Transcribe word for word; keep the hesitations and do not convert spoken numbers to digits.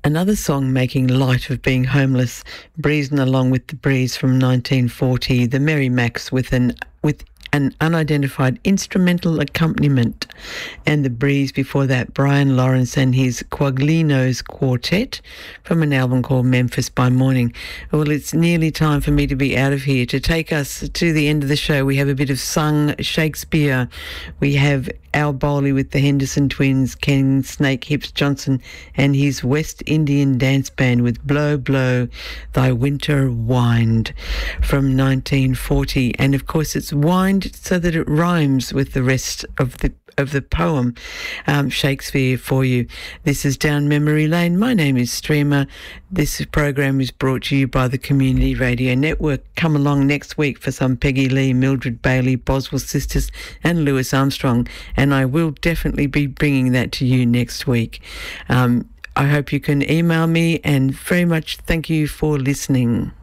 another song making light of being homeless, Breezing Along with the Breeze from nineteen forty, the Merry Macs with an with an unidentified instrumental accompaniment. And the Breeze before that, Brian Lawrence and his Quaglinos Quartet from an album called Memphis by Morning. Well, it's nearly time for me to be out of here. To take us to the end of the show, we have a bit of sung Shakespeare. We have Al Bowley with the Henderson Twins, Ken Snake Hips Johnson and his West Indian dance band with Blow Blow Thy Winter Wind from nineteen forty. And of course it's wind so that it rhymes with the rest of the of the poem, um, Shakespeare for you. This is Down Memory Lane. My name is Streamer. This program is brought to you by the Community Radio Network. Come along next week for some Peggy Lee, Mildred Bailey, Boswell Sisters and Louis Armstrong, and I will definitely be bringing that to you next week. Um, I hope you can email me, and very much thank you for listening.